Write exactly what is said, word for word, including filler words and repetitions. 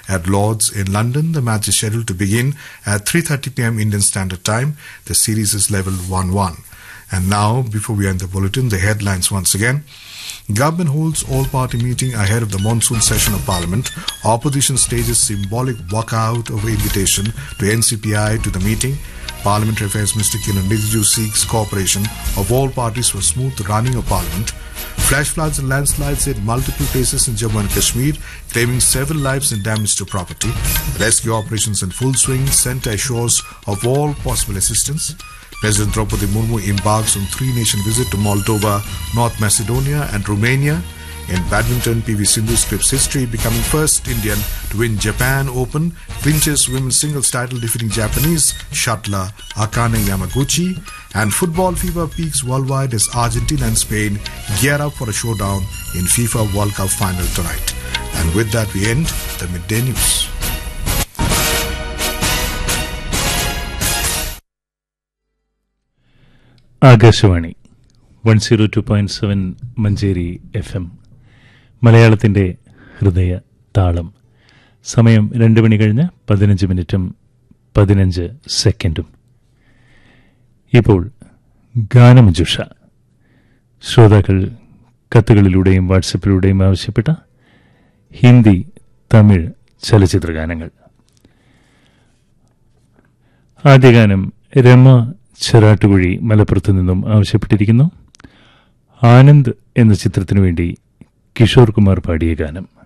at Lord's in London. The match is scheduled to begin at three thirty p m Indian Standard Time. The series is level one one. And now, before we end the bulletin, the headlines once again. Government holds all-party meeting ahead of the monsoon session of Parliament. Opposition stages symbolic walkout of invitation to N C P I to the meeting. Parliamentary Affairs Minister Kiran Rijiju seeks cooperation of all parties for smooth running of Parliament. Flash floods and landslides hit multiple places in Jammu and Kashmir, claiming several lives and damage to property. Rescue operations in full swing. Centre assures of all possible assistance. President Draupadi Murmu embarks on three-nation visit to Moldova, North Macedonia and Romania. In badminton, P V Sindhu scripts history, becoming first Indian to win Japan Open. Clinches women's singles title, defeating Japanese shuttler Akane Yamaguchi. And football fever peaks worldwide as Argentina and Spain gear up for a showdown in FIFA World Cup final tonight. And with that, we end the midday news. Akashvani one zero two point seven Manjeri F M മലയാളത്തിൻ്റെ ഹൃദയ താളം. സമയം രണ്ട് മണി കഴിഞ്ഞ് പതിനഞ്ച് മിനിറ്റും പതിനഞ്ച് സെക്കൻഡും. ഇപ്പോൾ ഗാനമഞ്ജുഷ. ശ്രോതാക്കൾ കത്തുകളിലൂടെയും വാട്സപ്പിലൂടെയും ആവശ്യപ്പെട്ട ഹിന്ദി, തമിഴ് ചലച്ചിത്ര ഗാനങ്ങൾ. ആദ്യ ഗാനം രമ ചെറാട്ടുകുഴി മലപ്പുറത്തു നിന്നും ആവശ്യപ്പെട്ടിരിക്കുന്നു. ആനന്ദ് എന്ന ചിത്രത്തിനു വേണ്ടി കിഷോർ കുമാർ പാടിയ ഗാനം.